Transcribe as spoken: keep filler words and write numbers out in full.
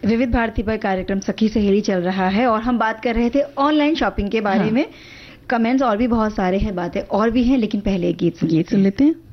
विविध भारती पर कार्यक्रम सखी सहेली चल रहा है और हम बात कर रहे थे ऑनलाइन शॉपिंग के बारे हाँ। में। कमेंट्स और भी बहुत सारे हैं, बातें और भी हैं, लेकिन पहले गीत गीत सुन लेते हैं।